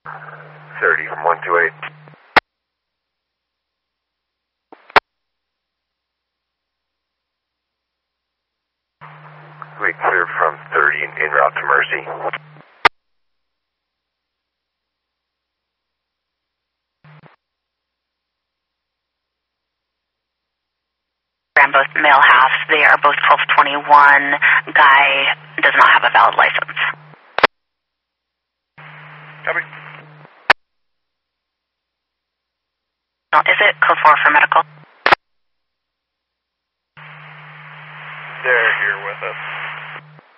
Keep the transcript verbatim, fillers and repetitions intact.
thirty from one two eight. We clear from thirty en route to Mercy. And both male halves, they are both twelve twenty-one. Guy does not have a valid license. Copy. Is it code four for medical? They're here with us.